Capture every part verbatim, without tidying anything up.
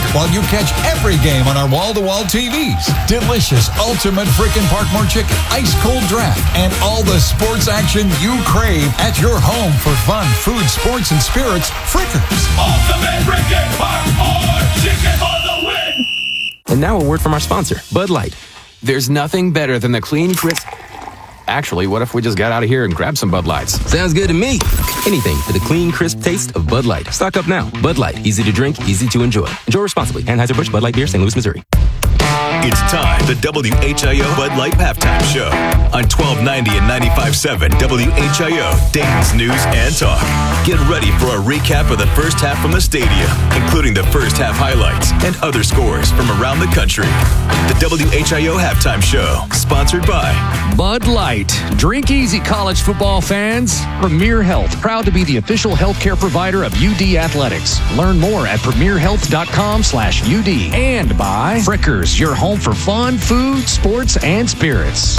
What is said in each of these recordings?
while you catch every game on our wall-to-wall T Vs. Delicious ultimate frickin' Parkmore chicken, ice-cold draft, and all the sports action you crave at your home for fun, food, sports, and spirits. Frickers. Ultimate frickin' Parkmore chicken for the win. And now a word from our sponsor, Bud Light. There's nothing better than the clean, crisp... Actually, what if we just got out of here and grabbed some Bud Lights? Sounds good to me. Anything for the clean, crisp taste of Bud Light. Stock up now. Bud Light. Easy to drink, easy to enjoy. Enjoy responsibly. Anheuser-Busch Bud Light Beer, Saint Louis, Missouri. It's time, the W H I O Bud Light Halftime Show on twelve ninety and ninety-five point seven W H I O, Dayton's News and Talk. Get ready for a recap of the first half from the stadium, including the first half highlights and other scores from around the country. The W H I O Halftime Show, sponsored by Bud Light. Drink easy, college football fans. Premier Health, proud to be the official healthcare provider of U D Athletics. Learn more at premierhealth.com slash UD. And by Frickers, your home for fun, food, sports, and spirits.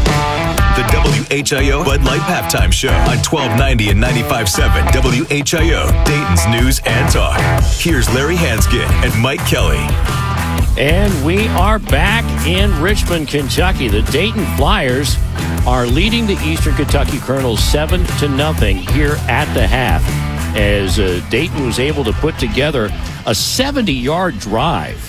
the W H I O Bud Light Halftime Show on twelve ninety and ninety-five point seven W H I O, Dayton's News and Talk. Here's Larry Hanskin and Mike Kelly. And we are back in Richmond, Kentucky. The Dayton Flyers are leading the Eastern Kentucky Colonels seven to nothing here at the half, as uh, Dayton was able to put together a seventy-yard drive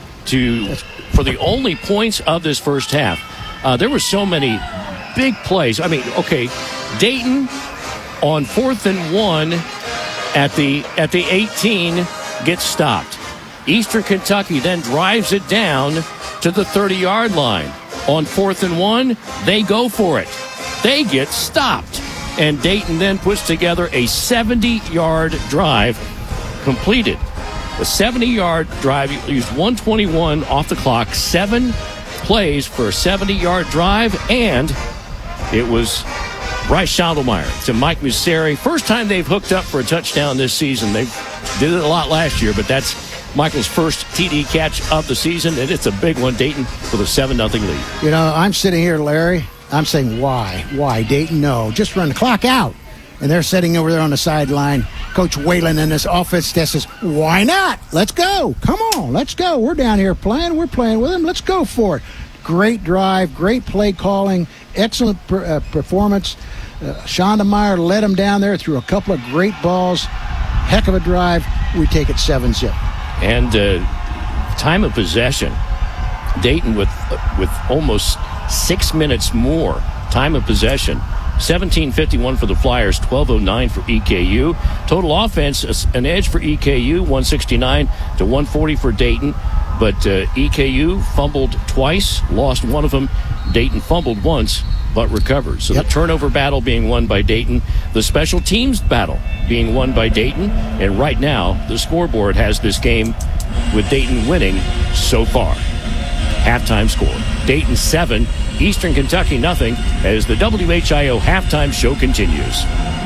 to for the only points of this first half. Uh, there were so many big plays. I mean, okay, Dayton on fourth and one at the at the eighteen gets stopped. Eastern Kentucky then drives it down to the thirty-yard line. On fourth and one, they go for it. They get stopped. And Dayton then puts together a seventy-yard drive completed. A seventy-yard drive, used one twenty-one off the clock, seven plays for a seventy-yard drive, and it was Bryce Schondelmeyer to Mike Museri. First time they've hooked up for a touchdown this season. They did it a lot last year, but that's Michael's first T D catch of the season, and it's a big one. Dayton with a seven nothing lead. You know, I'm sitting here, Larry. I'm saying, why? Why? Dayton, no. Just run the clock out. And they're sitting over there on the sideline. Coach Whalen and his offense staff says, why not? Let's go. Come on, let's go. We're down here playing. We're playing with them. Let's go for it. Great drive, great play calling, excellent per, uh, performance. Uh, Schondelmeyer led them down there through a couple of great balls. Heck of a drive. We take it seven zip. And uh, time of possession, Dayton with uh, with almost six minutes more time of possession. seventeen fifty-one for the Flyers, twelve oh nine for E K U. Total offense, an edge for E K U, one sixty-nine to one forty for Dayton. But uh, E K U fumbled twice, lost one of them. Dayton fumbled once, but recovered. So yep. The turnover battle being won by Dayton, the special teams battle being won by Dayton, and right now the scoreboard has this game with Dayton winning so far. Halftime score, Dayton seven, Eastern Kentucky nothing, as the W H I O halftime show continues.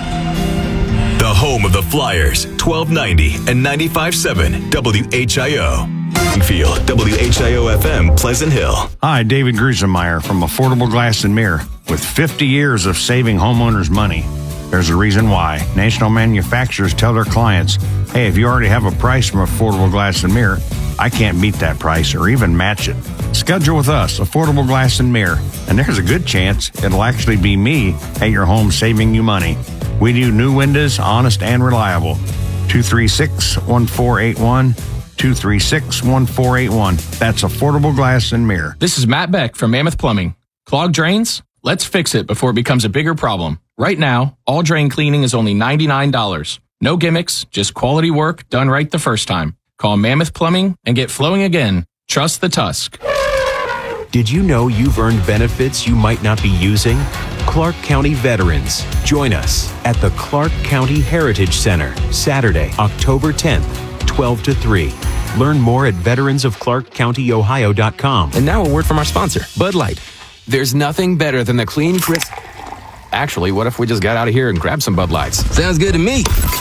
The home of the Flyers, twelve ninety and ninety-five point seven W H I O. Field, W H I O F M, Pleasant Hill. Hi, David Grusenmeyer from Affordable Glass and Mirror. With fifty years of saving homeowners money, there's a reason why. National manufacturers tell their clients, hey, if you already have a price from Affordable Glass and Mirror, I can't beat that price or even match it. Schedule with us, Affordable Glass and Mirror, and there's a good chance it'll actually be me at your home saving you money. We do new windows, honest and reliable. two three six, one four eight one. two three six, one four eight one. That's Affordable Glass and Mirror. This is Matt Beck from Mammoth Plumbing. Clogged drains? Let's fix it before it becomes a bigger problem. Right now, all drain cleaning is only ninety-nine dollars. No gimmicks, just quality work done right the first time. Call Mammoth Plumbing and get flowing again. Trust the Tusk. Did you know you've earned benefits you might not be using? Clark County Veterans. Join us at the Clark County Heritage Center, Saturday, October tenth, twelve to three. Learn more at veterans of clark county ohio dot com. And now a word from our sponsor, Bud Light. There's nothing better than the clean, crisp... Actually, what if we just got out of here and grabbed some Bud Lights? Sounds good to me.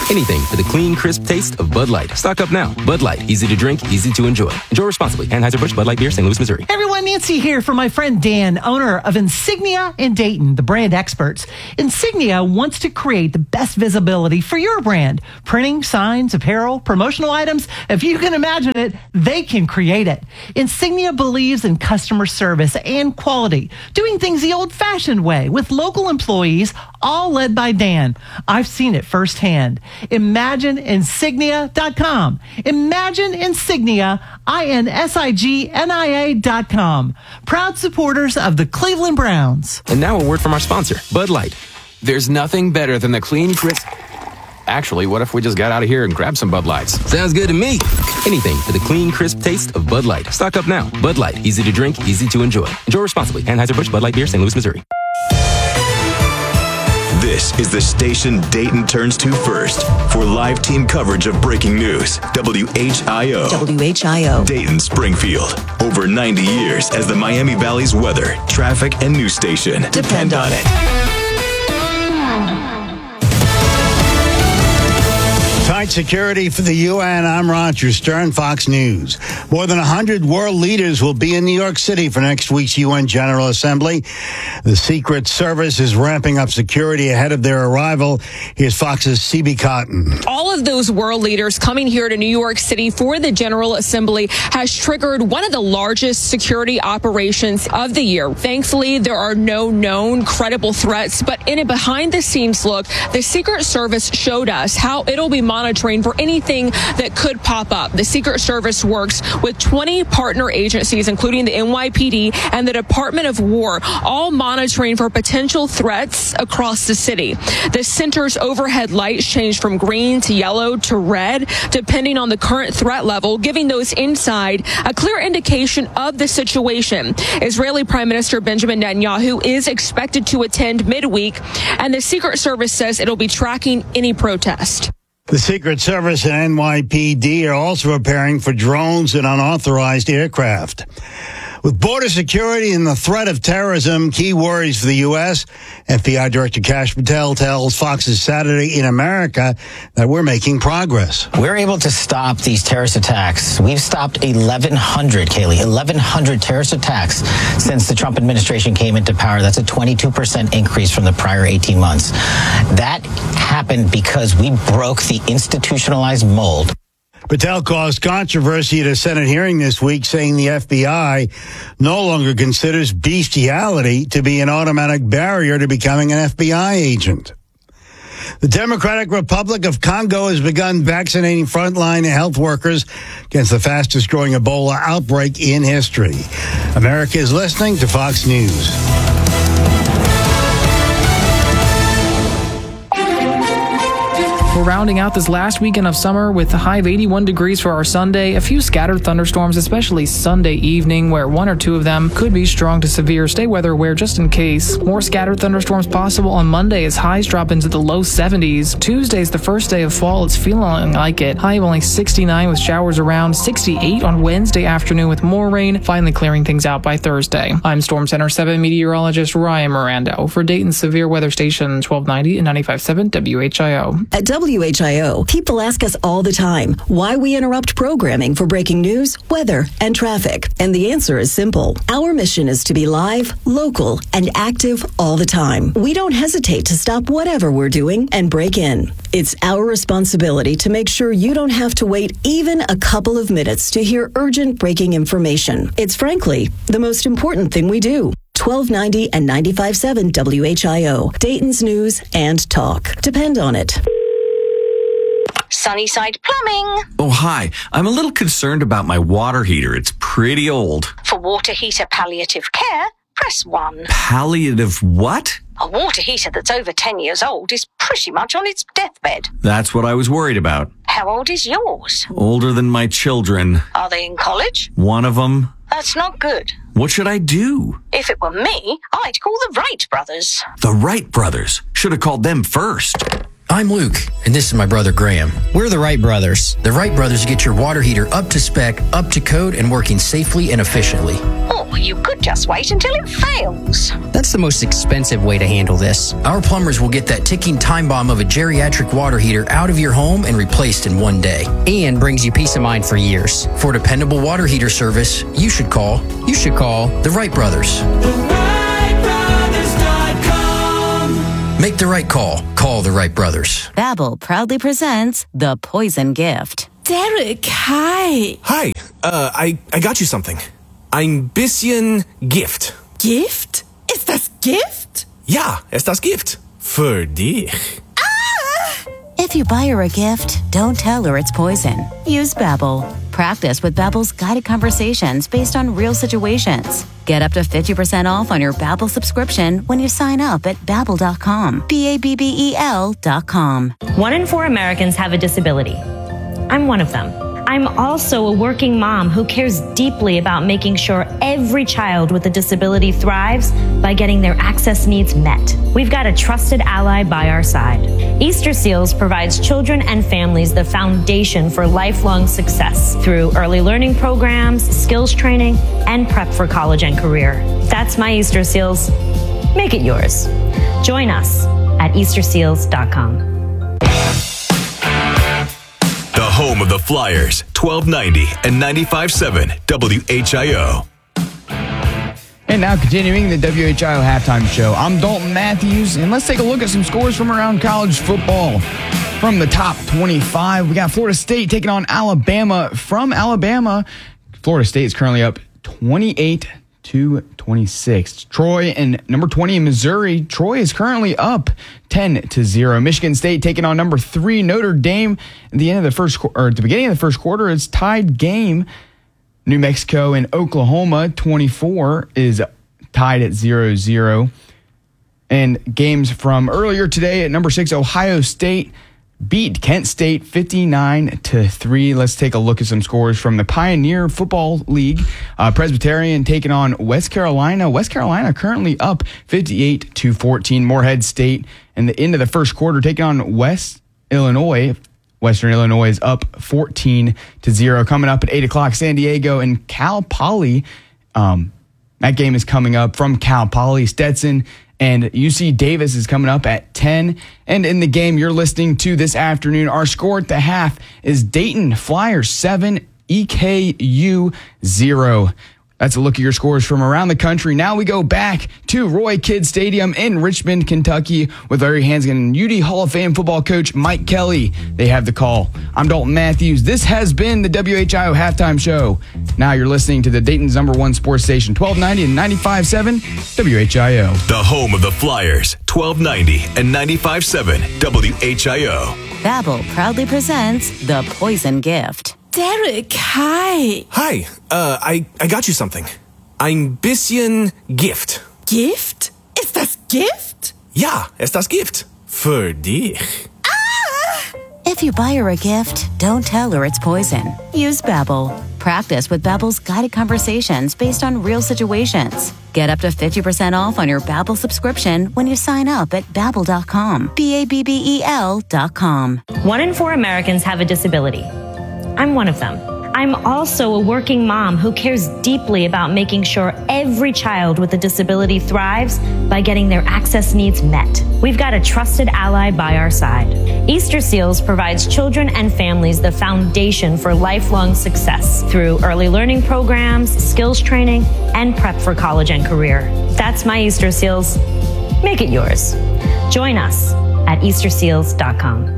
Anything for the clean, crisp taste of Bud Light. Stock up now. Bud Light. Easy to drink, easy to enjoy. Enjoy responsibly. Anheuser-Busch Bud Light Beer, Saint Louis, Missouri. Everyone, Nancy here for my friend Dan, owner of Insignia in Dayton, the brand experts. Insignia wants to create the best visibility for your brand. Printing, signs, apparel, promotional items. If you can imagine it, they can create it. Insignia believes in customer service and quality, doing things the old-fashioned way with local employees, all led by Dan. I've seen it firsthand. Imagine Insignia dot com. Imagine Insignia, I N S I G N I A dot com. Proud supporters of the Cleveland Browns. And now a word from our sponsor, Bud Light. There's nothing better than the clean, crisp... Actually, what if we just got out of here and grabbed some Bud Lights? Sounds good to me. Anything for the clean, crisp taste of Bud Light. Stock up now. Bud Light. Easy to drink, easy to enjoy. Enjoy responsibly. Anheuser-Busch Bud Light Beer, Saint Louis, Missouri. This is the station Dayton turns to first for live team coverage of breaking news. W H I O. W H I O. Dayton, Springfield. Over ninety years as the Miami Valley's weather, traffic, and news station. Depend on it. Tight security for the U N. I'm Roger Stern, Fox News. More than one hundred world leaders will be in New York City for next week's U N General Assembly. The Secret Service is ramping up security ahead of their arrival. Here's Fox's C B Cotton. All of those world leaders coming here to New York City for the General Assembly has triggered one of the largest security operations of the year. Thankfully, there are no known credible threats, but in a behind-the-scenes look, the Secret Service showed us how it'll be monitoring for anything that could pop up. The Secret Service works with twenty partner agencies, including the N Y P D and the Department of War, all monitoring for potential threats across the city. The center's overhead lights change from green to yellow to red, depending on the current threat level, giving those inside a clear indication of the situation. Israeli Prime Minister Benjamin Netanyahu is expected to attend midweek, and the Secret Service says it'll be tracking any protest. The Secret Service and N Y P D are also preparing for drones and unauthorized aircraft. With border security and the threat of terrorism key worries for the U S, F B I Director Kash Patel tells Fox's Saturday in America that we're making progress. We're able to stop these terrorist attacks. We've stopped eleven hundred, Kaylee, eleven hundred terrorist attacks since the Trump administration came into power. That's a twenty-two percent increase from the prior eighteen months. That happened because we broke the institutionalized mold. Patel caused controversy at a Senate hearing this week, saying the F B I no longer considers bestiality to be an automatic barrier to becoming an F B I agent. The Democratic Republic of Congo has begun vaccinating frontline health workers against the fastest growing Ebola outbreak in history. America is listening to Fox News. We're rounding out this last weekend of summer with a high of eighty-one degrees for our Sunday. A few scattered thunderstorms, especially Sunday evening, where one or two of them could be strong to severe. Stay weather aware just in case. More scattered thunderstorms possible on Monday as highs drop into the low seventies. Tuesday's the first day of fall. It's feeling like it. High of only sixty-nine with showers around. sixty-eight on Wednesday afternoon with more rain, finally clearing things out by Thursday. I'm Storm Center seven meteorologist Ryan Miranda for Dayton's Severe Weather Station twelve ninety and ninety-five point seven W H I O. At W H I O, people ask us all the time why we interrupt programming for breaking news, weather, and traffic. And the answer is simple. Our mission is to be live, local, and active all the time. We don't hesitate to stop whatever we're doing and break in. It's our responsibility to make sure you don't have to wait even a couple of minutes to hear urgent breaking information. It's frankly the most important thing we do. twelve ninety and ninety-five point seven W H I O, Dayton's News and Talk. Depend on it. Sunnyside Plumbing. Oh, hi. I'm a little concerned about my water heater. It's pretty old. For water heater palliative care, press one. Palliative what? A water heater that's over ten years old is pretty much on its deathbed. That's what I was worried about. How old is yours? Older than my children. Are they in college? One of them. That's not good. What should I do? If it were me, I'd call the Wright brothers. The Wright brothers? Should have called them first. I'm Luke, and this is my brother Graham. We're the Wright brothers. The Wright brothers get your water heater up to spec, up to code, and working safely and efficiently. Oh, Or you could just wait until it fails. That's the most expensive way to handle this. Our plumbers will get that ticking time bomb of a geriatric water heater out of your home and replaced in one day. And brings you peace of mind for years. For dependable water heater service, you should call, you should call the Wright Brothers. Make the right call. Call the Wright Brothers. Babbel proudly presents The Poison Gift. Derek, hi. Hi, uh, I, I got you something. Ein bisschen Gift. Gift? Ist das Gift? Ja, ist das Gift. Für dich. If you buy her a gift, don't tell her it's poison. Use Babbel. Practice with Babbel's guided conversations based on real situations. Get up to fifty percent off on your Babbel subscription when you sign up at babbel dot com. B A B B E L dot com. One in four Americans have a disability. I'm one of them. I'm also a working mom who cares deeply about making sure every child with a disability thrives by getting their access needs met. We've got a trusted ally by our side. Easter Seals provides children and families the foundation for lifelong success through early learning programs, skills training, and prep for college and career. That's my Easter Seals. Make it yours. Join us at easter seals dot com. The home of the Flyers, twelve ninety and ninety-five point seven W H I O. And now continuing the W H I O halftime show, I'm Dalton Matthews, and let's take a look at some scores from around college football. From the top twenty-five, we got Florida State taking on Alabama. From Alabama, Florida State is currently up twenty-eight to twenty-six. Troy and number twenty in Missouri. Troy is currently up ten to zero. Michigan State taking on number three Notre Dame. At the end of the first or at the beginning of the first quarter, it's tied game. New Mexico and Oklahoma twenty-four is tied at zero zero. And games from earlier today at number six Ohio State beat Kent State fifty-nine to three. Let's take a look at some scores from the Pioneer Football League. Uh, Presbyterian taking on West Carolina. West Carolina currently up fifty-eight to fourteen. Morehead State in the end of the first quarter taking on West Illinois. Western Illinois is up fourteen to zero. Coming up at eight o'clock, San Diego and Cal Poly. Um, that game is coming up from Cal Poly. Stetson and U C Davis is coming up at ten. And in the game you're listening to this afternoon, our score at the half is Dayton Flyers seven, E K U zero. That's a look at your scores from around the country. Now we go back to Roy Kidd Stadium in Richmond, Kentucky with Larry Hansgen and U D Hall of Fame football coach Mike Kelly. They have the call. I'm Dalton Matthews. This has been the W H I O halftime show. Now you're listening to the Dayton's number one sports station, twelve ninety and ninety-five point seven W H I O. The home of the Flyers, twelve ninety and ninety-five point seven W H I O. Babbel proudly presents The Poison Gift. Derek, hi. Hi, uh, I, I got you something. Ein bisschen Gift. Gift? Ist das Gift? Ja, ist das Gift. Für dich. If you buy her a gift, don't tell her it's poison. Use Babbel. Practice with Babbel's guided conversations based on real situations. Get up to fifty percent off on your Babbel subscription when you sign up at babbel dot com. B A B B E L dot com. One in four Americans have a disability. I'm one of them. I'm also a working mom who cares deeply about making sure every child with a disability thrives by getting their access needs met. We've got a trusted ally by our side. Easter Seals provides children and families the foundation for lifelong success through early learning programs, skills training, and prep for college and career. That's my Easter Seals. Make it yours. Join us at easter seals dot com.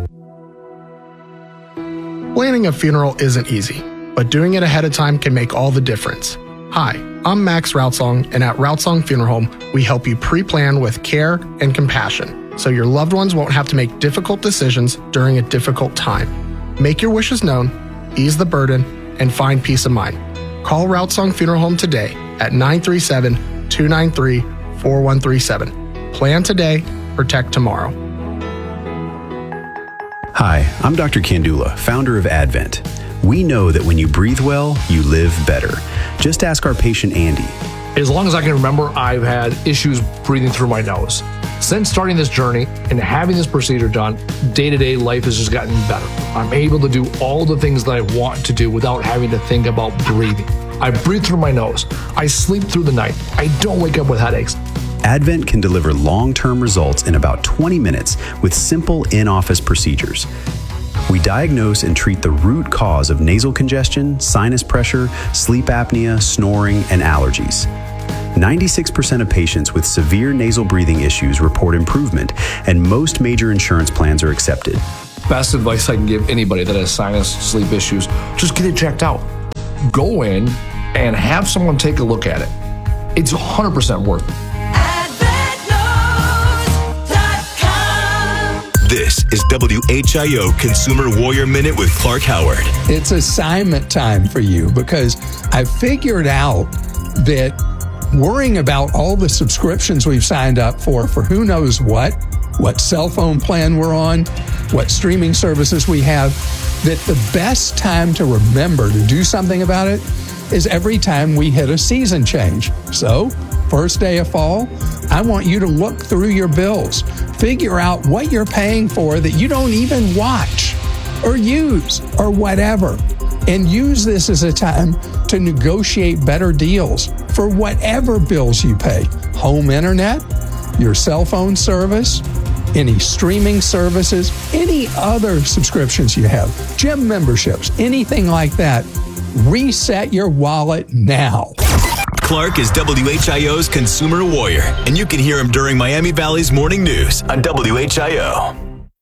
Planning a funeral isn't easy, but doing it ahead of time can make all the difference. Hi, I'm Max Routsong, and at Routsong Funeral Home, we help you pre-plan with care and compassion, so your loved ones won't have to make difficult decisions during a difficult time. Make your wishes known, ease the burden, and find peace of mind. Call Routsong Funeral Home today at nine three seven, two nine three, four one three seven. Plan today, protect tomorrow. Hi, I'm Doctor Kandula, founder of Advent. We know that when you breathe well, you live better. Just ask our patient Andy. As long as I can remember, I've had issues breathing through my nose. Since starting this journey and having this procedure done, day-to-day life has just gotten better. I'm able to do all the things that I want to do without having to think about breathing. I breathe through my nose. I sleep through the night. I don't wake up with headaches. Advent can deliver long-term results in about twenty minutes with simple in-office procedures. We diagnose and treat the root cause of nasal congestion, sinus pressure, sleep apnea, snoring, and allergies. ninety-six percent of patients with severe nasal breathing issues report improvement, and most major insurance plans are accepted. Best advice I can give anybody that has sinus, sleep issues, just get it checked out. Go in and have someone take a look at it. It's one hundred percent worth it. This is W H I O Consumer Warrior Minute with Clark Howard. It's assignment time for you because I figured out that worrying about all the subscriptions we've signed up for, for who knows what, what cell phone plan we're on, what streaming services we have, that the best time to remember to do something about it is every time we hit a season change. So, first day of fall, I want you to look through your bills, figure out what you're paying for that you don't even watch or use or whatever, and use this as a time to negotiate better deals for whatever bills you pay. Home internet, your cell phone service, any streaming services, any other subscriptions you have, gym memberships, anything like that. Reset your wallet now. Clark is W H I O's Consumer Warrior, and you can hear him during Miami Valley's morning news on W H I O.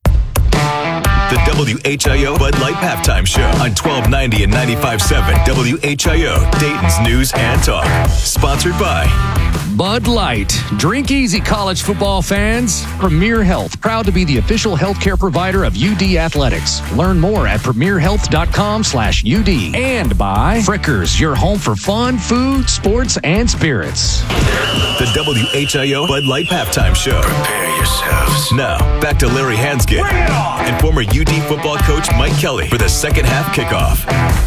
The W H I O Bud Light Halftime Show on twelve ninety and ninety-five point seven W H I O, Dayton's News and Talk. Sponsored by Bud Light. Drink easy, college football fans. Premier Health, proud to be the official healthcare provider of U D Athletics. Learn more at premier health dot com slash U D. And by Frickers, your home for fun, food, sports, and spirits. The W H I O Bud Light Halftime Show. Prepare yourselves. Now, back to Larry Hansgen and former U D football coach Mike Kelly for the second half kickoff.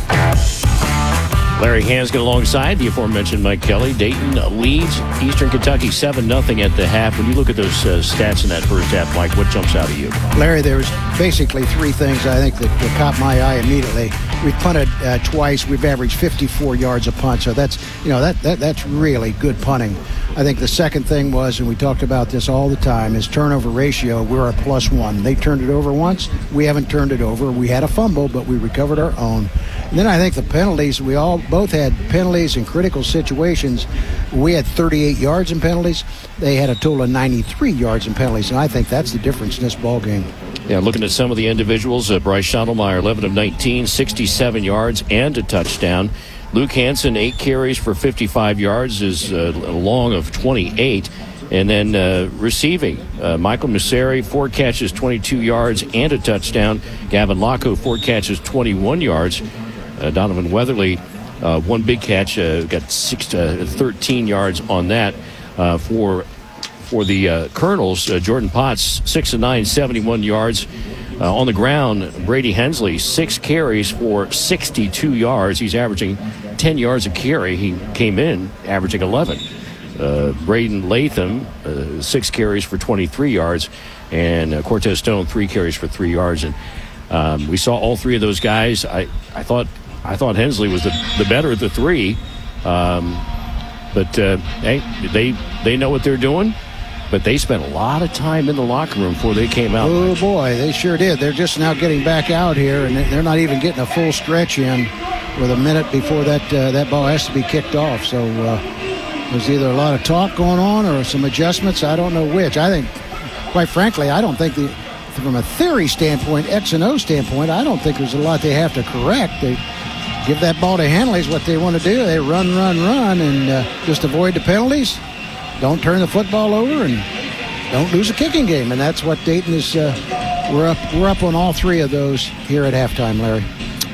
Larry Hansgen alongside the aforementioned Mike Kelly. Dayton leads Eastern Kentucky seven nothing at the half. When you look at those uh, stats in that first half, Mike, what jumps out at you? Larry, there was basically three things I think that, that caught my eye immediately. We've punted uh, twice. We've averaged fifty-four yards a punt, so that's you know that, that that's really good punting. I think the second thing was, and we talked about this all the time, is turnover ratio. We're a plus one. They turned it over once. We haven't turned it over. We had a fumble, but we recovered our own. And then I think the penalties, we all both had penalties in critical situations. We had thirty-eight yards in penalties. They had a total of ninety-three yards in penalties, and I think that's the difference in this ball game. Yeah, looking at some of the individuals, uh, Bryce Schottelmeyer, eleven of nineteen, sixty-seven yards and a touchdown. Luke Hansen, eight carries for fifty-five yards, is uh, long of twenty-eight. And then uh, receiving, uh, Michael Museri, four catches, twenty-two yards and a touchdown. Gavin Locko, four catches, twenty-one yards. Uh, Donovan Weatherly, uh, one big catch, uh, got six, uh, thirteen yards on that uh, for for the uh, Colonels. Uh, Jordan Potts, six of nine, seventy-one yards. Uh, on the ground, Brady Hensley, six carries for sixty-two yards. He's averaging ten yards a carry. He came in averaging eleven. Uh, Braden Latham, uh, six carries for twenty-three yards. And uh, Cortez Stone, three carries for three yards. And um, we saw all three of those guys. I, I thought I thought Hensley was the, the better of the three. Um, but, uh, hey, they, they know what they're doing. But they spent a lot of time in the locker room before they came out. Oh, boy, they sure did. They're just now getting back out here, and they're not even getting a full stretch in with a minute before that uh, that ball has to be kicked off. So uh, there's either a lot of talk going on or some adjustments. I don't know which. I think, quite frankly, I don't think the, from a theory standpoint, X and O standpoint, I don't think there's a lot they have to correct. They give that ball to Henley is what they want to do. They run, run, run, and uh, just avoid the penalties. Don't turn the football over and don't lose a kicking game. And that's what Dayton is. Uh, we're up We're up on all three of those here at halftime, Larry.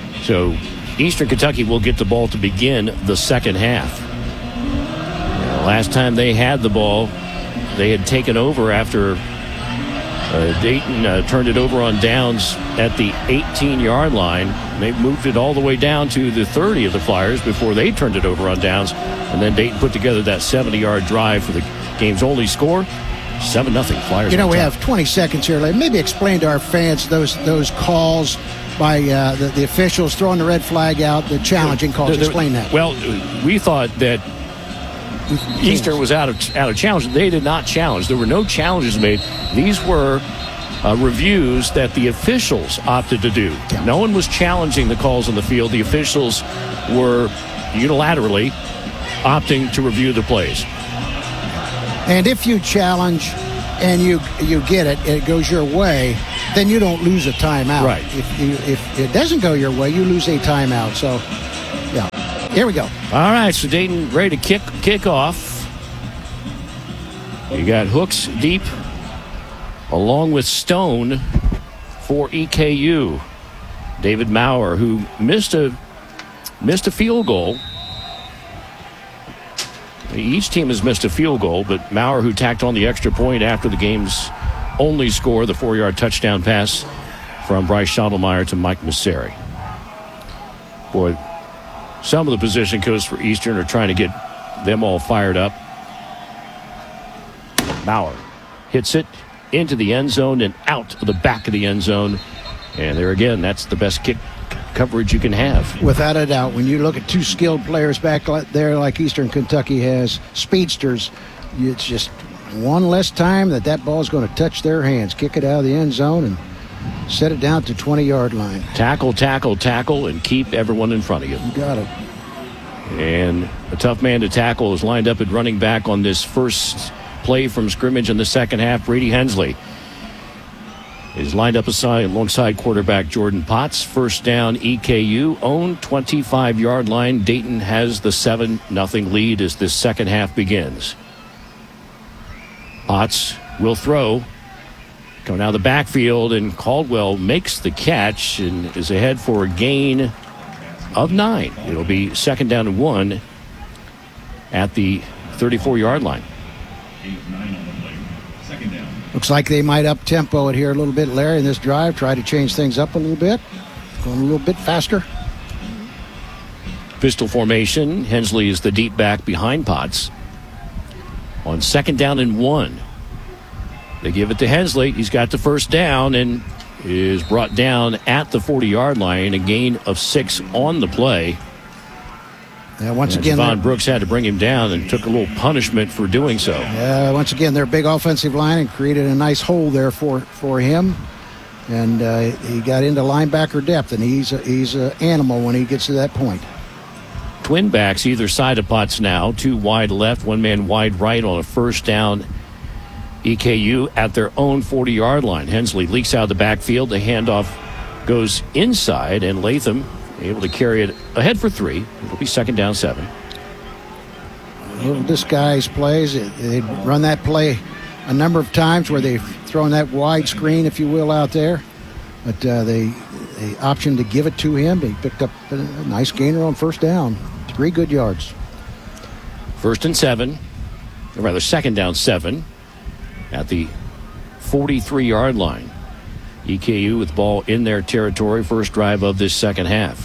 So Eastern Kentucky will get the ball to begin the second half. Uh, last time they had the ball, they had taken over after uh, Dayton uh, turned it over on downs at the eighteen-yard line. They moved it all the way down to the thirty of the Flyers before they turned it over on downs. And then Dayton put together that seventy-yard drive for the game's only score. seven nothing Flyers. You know, on we top. have twenty seconds here. Maybe explain to our fans those those calls by uh, the, the officials throwing the red flag out, the challenging calls. There- there- Explain that. Well, we thought that Eastern was out of out of challenge. They did not challenge. There were no challenges made. These were uh, reviews that the officials opted to do. Yeah. No one was challenging the calls on the field. The officials were unilaterally opting to review the plays. And if you challenge and you you get it, it goes your way, then you don't lose a timeout. Right. If you, if it doesn't go your way, you lose a timeout. So, yeah. Here we go. All right, so Dayton ready to kick kick off. You got Hooks deep, along with Stone for E K U. David Maurer, who missed a missed a field goal. Each team has missed a field goal, but Maurer, who tacked on the extra point after the game's only score, the four-yard touchdown pass from Bryce Schottelmeyer to Mike Messeri. Boy, some of the position coaches for Eastern are trying to get them all fired up. Maurer hits it into the end zone and out of the back of the end zone. And there again, that's the best kick coverage you can have. Without a doubt, when you look at two skilled players back there like Eastern Kentucky has, speedsters, it's just one less time that that ball is going to touch their hands. Kick it out of the end zone and set it down to twenty-yard line. Tackle, tackle, tackle, and keep everyone in front of you. You got it. And a tough man to tackle is lined up at running back on this first play from scrimmage in the second half. Brady Hensley is lined up aside, alongside quarterback Jordan Potts. First down, E K U, own twenty-five-yard line. Dayton has the seven nothing lead as this second half begins. Potts will throw. Coming out of the backfield, and Caldwell makes the catch and is ahead for a gain of nine. It'll be second down and one at the thirty-four-yard line. Looks like they might up tempo it here a little bit, Larry, in this drive. Try to change things up a little bit. Going a little bit faster. Pistol formation. Hensley is the deep back behind Potts. On second down and one, they give it to Hensley. He's got the first down and is brought down at the forty-yard line. A gain of six on the play. Yeah, once and again, Javon Brooks had to bring him down and took a little punishment for doing so. Yeah, once again, their big offensive line and created a nice hole there for, for him. And uh, he got into linebacker depth, and he's a, he's an animal when he gets to that point. Twin backs either side of Potts now. Two wide left, one man wide right on a first down. E K U at their own forty-yard line. Hensley leaks out of the backfield. The handoff goes inside, and Latham able to carry it ahead for three. It'll be second down seven. Little disguised plays. They run that play a number of times where they've thrown that wide screen, if you will, out there. But uh, they, they optioned to give it to him. He picked up a nice gainer on first down. Three good yards. First and seven, or rather second down seven at the forty-three-yard line. E K U with the ball in their territory. First drive of this second half.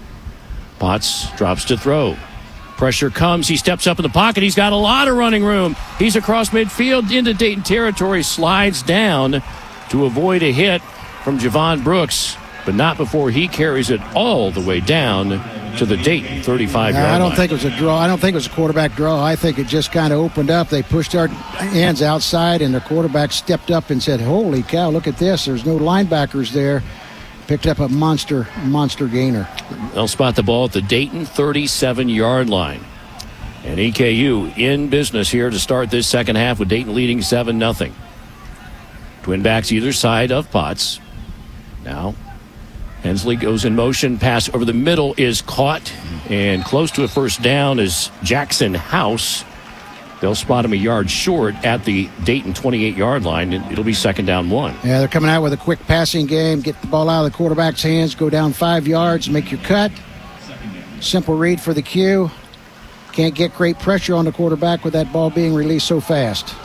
Potts drops to throw. Pressure comes. He steps up in the pocket. He's got a lot of running room. He's across midfield into Dayton territory. Slides down to avoid a hit from Javon Brooks, but not before he carries it all the way down to the Dayton thirty-five-yard line. I don't think it was a draw. I don't think it was a quarterback draw. I think it just kind of opened up. They pushed our hands outside, and the quarterback stepped up and said, holy cow, look at this. There's no linebackers there. Picked up a monster, monster gainer. They'll spot the ball at the Dayton thirty-seven-yard line. And E K U in business here to start this second half with Dayton leading seven nothing. Twin backs either side of Potts. Now, Hensley goes in motion. Pass over the middle is caught. And close to a first down is Jackson House. They'll spot him a yard short at the Dayton twenty-eight-yard line, and it'll be second down one. Yeah, they're coming out with a quick passing game. Get the ball out of the quarterback's hands, go down five yards, make your cut. Simple read for the Q. Can't get great pressure on the quarterback with that ball being released so fast.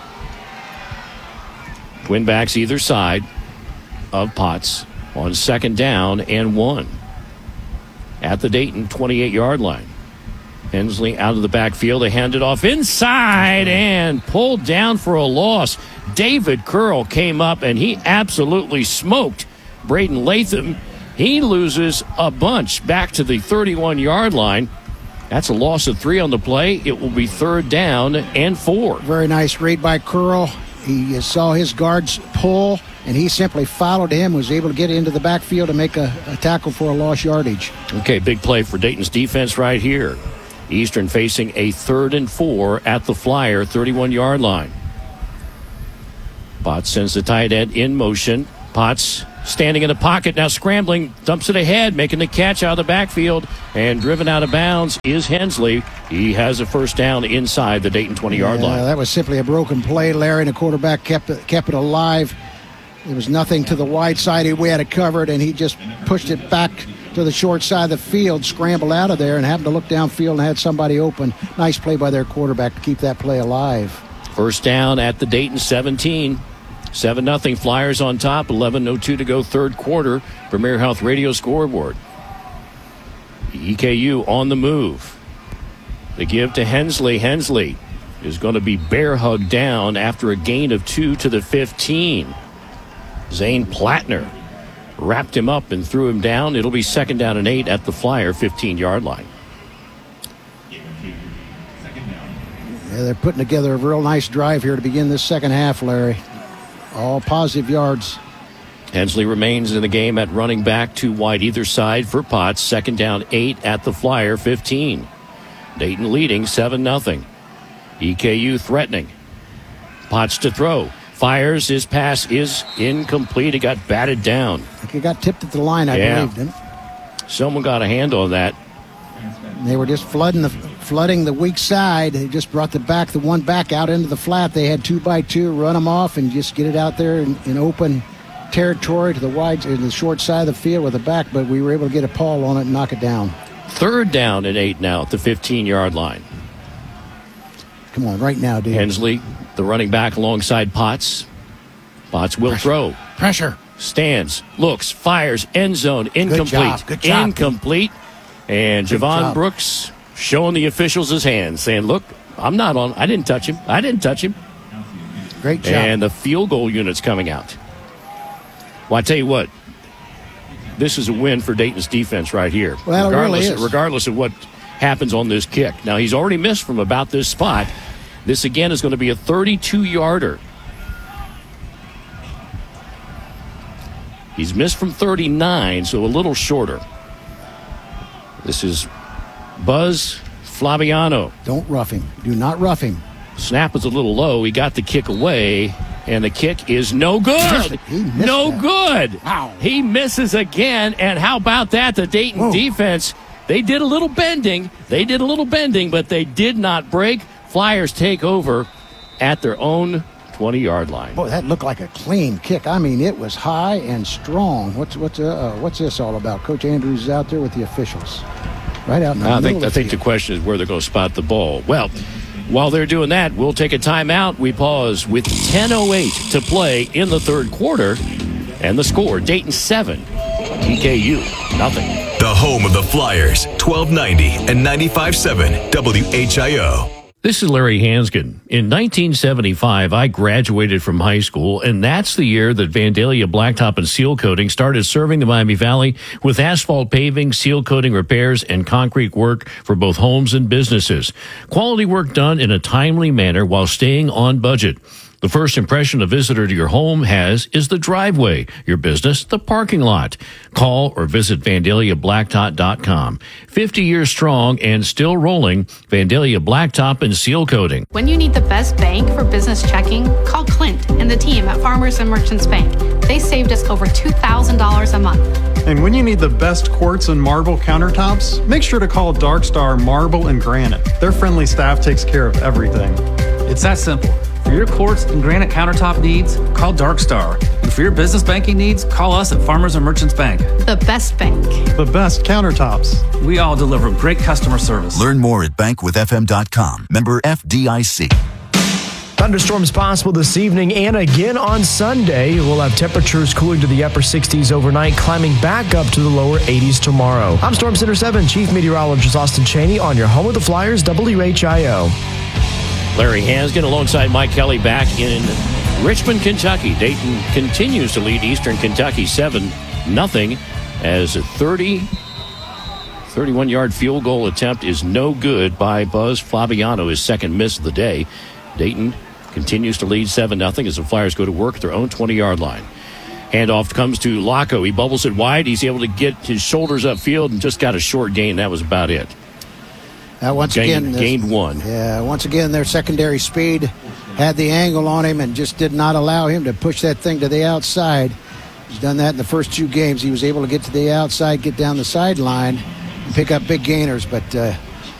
Twin backs either side of Potts on second down and one at the Dayton twenty-eight-yard line. Hensley out of the backfield. They hand it off inside and pulled down for a loss. David Curl came up and he absolutely smoked Braden Latham. He loses a bunch back to the thirty-one-yard line. That's a loss of three on the play. It will be third down and four. Very nice read by Curl. He saw his guards pull, and he simply followed him, was able to get into the backfield to make a, a tackle for a lost yardage. Okay, big play for Dayton's defense right here. Eastern facing a third and four at the Flyer thirty-one-yard line. Potts sends the tight end in motion. Potts standing in the pocket, now scrambling, dumps it ahead, making the catch out of the backfield, and driven out of bounds is Hensley. He has a first down inside the Dayton twenty-yard yeah, line. That was simply a broken play, Larry, and the quarterback kept it, kept it alive. There was nothing to the wide side. We had it covered, and he just pushed it back to the short side of the field, scrambled out of there, and happened to look downfield and had somebody open. Nice play by their quarterback to keep that play alive. First down at the Dayton seventeen. seven nothing Flyers on top. eleven oh two to go third quarter. Premier Health Radio scoreboard. E K U on the move. They give to Hensley. Hensley is going to be bear hugged down after a gain of two to the fifteen. Zane Plattner wrapped him up and threw him down. It'll be second down and eight at the Flyer fifteen-yard line. Yeah, they're putting together a real nice drive here to begin this second half, Larry. All positive yards. Hensley remains in the game at running back, two wide either side for Potts. Second down, eight at the Flyer, fifteen. Dayton leading seven nothing. E K U threatening. Potts to throw. Fires. His pass is incomplete. It got batted down. I think he got tipped at the line, I yeah. believe, didn't it? Someone got a hand on that. They were just flooding the flooding the weak side. They just brought the back, the one back out into the flat. They had two by two, run them off, and just get it out there in, in open territory to the wide, to the short side of the field with the back. But we were able to get a paw on it and knock it down. Third down and eight now at the fifteen-yard line. Come on, right now, dude. Hensley, the running back alongside Potts. Potts will Pressure. throw. Pressure. Stands, looks, fires, end zone, incomplete. Good job. Good job. Incomplete. And Good Javon job. Brooks showing the officials his hands, saying, look, I'm not on. I didn't touch him. I didn't touch him. Great job. And the field goal unit's coming out. Well, I tell you what, this is a win for Dayton's defense right here. Well, it regardless, really is. regardless of what happens on this kick. Now, he's already missed from about this spot. This, again, is going to be a thirty-two-yarder. He's missed from thirty-nine, so a little shorter. This is Buzz Flaviano. Don't rough him. Do not rough him. Snap was a little low. He got the kick away, and the kick is no good. He missed no that. good. Wow. He misses again, and how about that? The Dayton Whoa. defense, they did a little bending. They did a little bending, but they did not break. Flyers take over at their own twenty-yard line. Boy, that looked like a clean kick. I mean, it was high and strong. What's what's uh, what's this all about? Coach Andrews is out there with the officials, right out in the I middle think of the I think the field. question is where they're going to spot the ball. Well, while they're doing that, we'll take a timeout. We pause with ten oh eight to play in the third quarter, and the score: Dayton seven, T K U nothing. The home of the Flyers, twelve ninety and ninety-five point seven W H I O. This is Larry Hanskin. In nineteen seventy-five, I graduated from high school, and that's the year that Vandalia Blacktop and Seal Coating started serving the Miami Valley with asphalt paving, seal coating repairs, and concrete work for both homes and businesses. Quality work done in a timely manner while staying on budget. The first impression a visitor to your home has is the driveway, your business, the parking lot. Call or visit Vandalia Blacktop dot com. fifty years strong and still rolling, Vandalia Blacktop and Seal Coating. When you need the best bank for business checking, call Clint and the team at Farmers and Merchants Bank. They saved us over two thousand dollars a month. And when you need the best quartz and marble countertops, make sure to call Dark Star Marble and Granite. Their friendly staff takes care of everything. It's that simple. For your quartz and granite countertop needs, call Dark Star. And for your business banking needs, call us at Farmers and Merchants Bank. The best bank. The best countertops. We all deliver great customer service. Learn more at bank with f m dot com. Member F D I C. Thunderstorms possible this evening and again on Sunday. We'll have temperatures cooling to the upper sixties overnight, climbing back up to the lower eighties tomorrow. I'm Storm Center seven Chief Meteorologist Austin Cheney on your home of the Flyers, W H I O. Larry Hansgen alongside Mike Kelly back in Richmond, Kentucky. Dayton continues to lead Eastern Kentucky seven nothing as a thirty, thirty-one-yard field goal attempt is no good by Buzz Flaviano, his second miss of the day. Dayton continues to lead seven nothing as the Flyers go to work at their own twenty-yard line. Handoff comes to Laco. He bubbles it wide. He's able to get his shoulders upfield and just got a short gain. That was about it. Uh, once gained, again, gained one. Yeah, once again, their secondary speed had the angle on him and just did not allow him to push that thing to the outside. He's done that in the first two games. He was able to get to the outside, get down the sideline, and pick up big gainers, but uh,